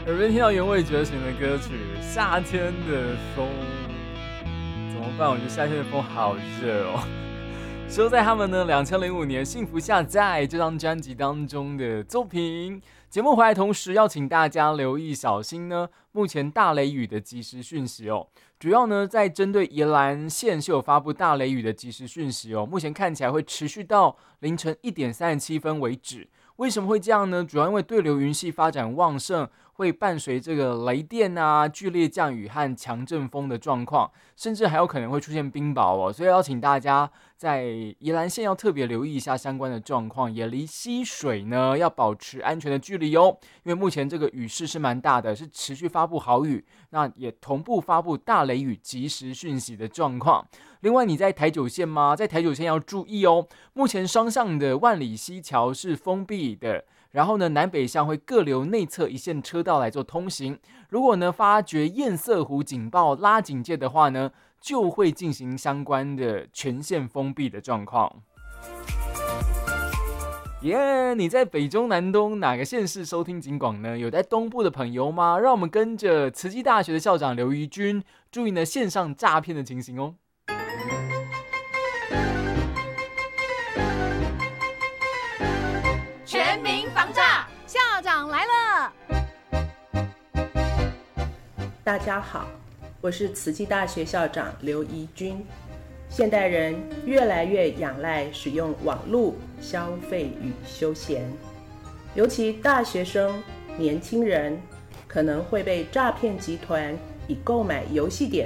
耳边听到原味觉醒的歌曲《夏天的风》，怎么办？我觉得夏天的风好热哦。收在他们呢2005年《幸福下载》这张专辑当中的作品。节目回来同时要请大家留意小心呢，目前大雷雨的即时讯息哦。主要呢在针对宜兰县是有发布大雷雨的即时讯息哦，目前看起来会持续到凌晨1点37分为止。为什么会这样呢？主要因为对流云系发展旺盛，会伴随这个雷电啊、剧烈降雨和强阵风的状况，甚至还有可能会出现冰雹哦。所以要请大家在宜兰县要特别留意一下相关的状况，也离溪水呢要保持安全的距离哦。因为目前这个雨势是蛮大的，是持续发布豪雨，那也同步发布大雷雨即时讯息的状况。另外，你在台九线吗？在台九线要注意哦。目前双向的万里溪桥是封闭的，然后呢，南北向会各留内侧一线车道来做通行。如果呢发觉堰塞湖警报拉警戒的话呢，就会进行相关的全线封闭的状况。你在北中南东哪个县市收听警广呢？有在东部的朋友吗？让我们跟着慈济大学的校长刘怡君，注意呢线上诈骗的情形哦。 全民防诈，校长来了！ 大家好，我是慈济大学校长刘怡君。现代人越来越仰赖使用网络消费与休闲，尤其大学生、年轻人可能会被诈骗集团以购买游戏点